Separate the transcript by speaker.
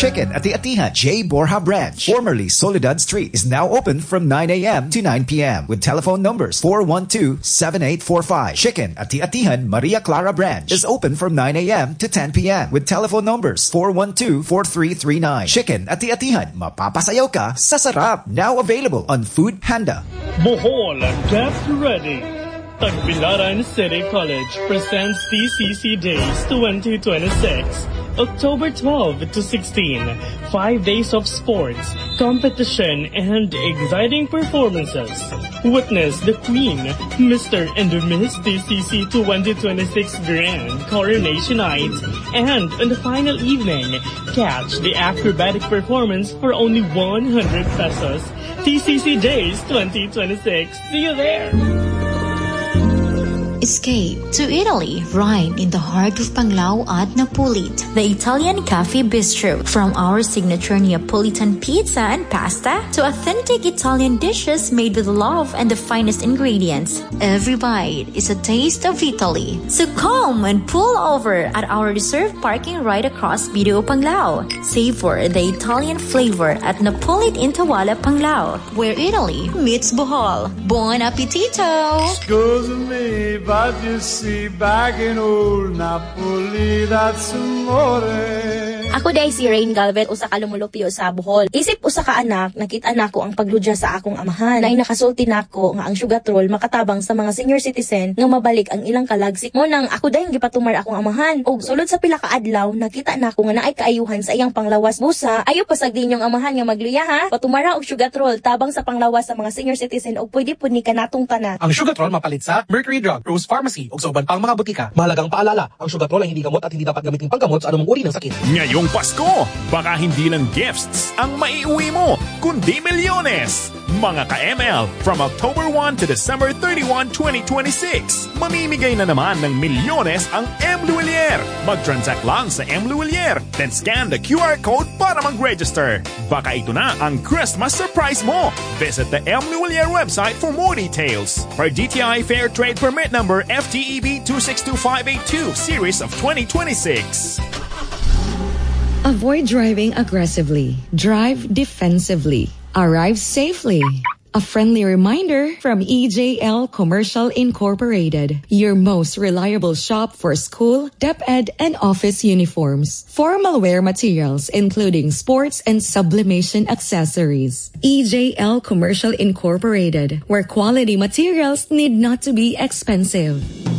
Speaker 1: Chicken at the Atihan J. Borja branch, formerly Soledad Street, is now open from 9 a.m. to 9 p.m. with telephone numbers 412-7845. Chicken at the Atihan Maria Clara branch is open from 9 a.m. to 10 p.m. with telephone numbers 412-4339. Chicken at the Atihan, mapapasayaw ka sa sarap. Now available on Food Panda.
Speaker 2: Bohol, get ready. Tagbilaran City College presents TCC Days 2026. October 12 to 16, 5 days of sports, competition, and exciting performances. Witness the Queen, Mr. and Miss TCC 2026 Grand Coronation Night, and on the final evening, catch the acrobatic performance for only 100 pesos. TCC Days 2026. See you there!
Speaker 3: Escape to Italy, right in the heart of Panglao at Napulit. The Italian Cafe Bistro. From our signature Neapolitan pizza and pasta to authentic Italian dishes made with love and the finest ingredients. Every bite is a taste of Italy. So come and pull over at our reserved parking right across Video Panglao. Savor the Italian flavor at Napulit in Tawala, Panglao, where Italy meets Bohol. Buon appetito!
Speaker 4: Excuse me, but you see, back in old Napoli, that's amore.
Speaker 5: Ako day si Rain Galvez, usa ka lumulupyo sa Bohol. Isip usa ka anak, nakita nako ang pagludya sa akong amahan. Nay nakasulti nako nga ang sugatrol makatabang sa mga senior citizen nga mabalik ang ilang kalagsik. Mo nang ako day gipatumar akong amahan. Og sulod sa pila ka adlaw, nakita nako nga naay kaayuhan sa iyang panglawas busa. Ayo pasag din yung amahan nga magluya ha. Patumara og sugatrol tabang sa panglawas sa mga senior citizen og pwede pud ni kanatong tanan.
Speaker 6: Ang sugatrol mapalit sa Mercury Drug, Rose Pharmacy ug sa uban pang mga butika. Mahalagang paalala, ang sugatrol ay hindi gamot at hindi dapat gamitin panggamot sa anumang uri ng sakit.
Speaker 7: Ngayong Pasko, baka hindi lang gifts ang maiuwi mo, kundi milyones! Mga ka-ML, from October 1 to December 31, 2026, mamimigay na naman ng milyones ang M. Luwilier. Mag-transact lang sa M. Luwilier, then scan the QR code para mag-register. Baka ito na ang Christmas surprise mo. Visit the M. Luwilier website for more details. For DTI Fair Trade Permit Number FTEB 262582, Series of 2026.
Speaker 8: Avoid driving aggressively. Drive defensively. Arrive safely. A friendly reminder from EJL Commercial Incorporated, your most reliable shop for school, DepEd, and office uniforms. Formal wear materials, including sports and sublimation accessories. EJL Commercial Incorporated, where quality materials need not to be expensive.